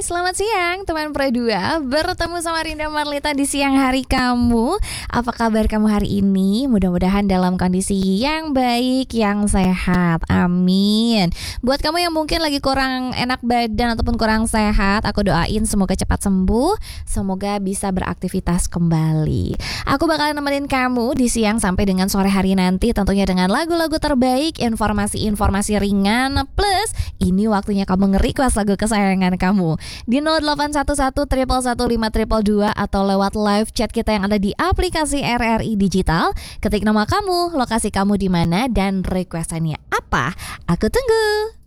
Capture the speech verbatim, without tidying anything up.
selamat siang teman Pro dua. Bertemu sama Rinda Marlita di siang hari kamu. Apa kabar kamu hari ini? Mudah-mudahan dalam kondisi yang baik, yang sehat. Amin. Buat kamu yang mungkin lagi kurang enak badan ataupun kurang sehat, aku doain semoga cepat sembuh, semoga bisa beraktivitas kembali. Aku bakalan nemenin kamu di siang sampai dengan sore hari nanti, tentunya dengan lagu-lagu terbaik, informasi-informasi ringan, plus ini waktunya kamu nge-request lagu kesayangan kamu di nol delapan satu satu satu satu lima dua dua atau lewat live chat kita yang ada di aplikasi R R I Digital. Ketik nama kamu, lokasi kamu di mana, dan requestannya apa. Aku tunggu.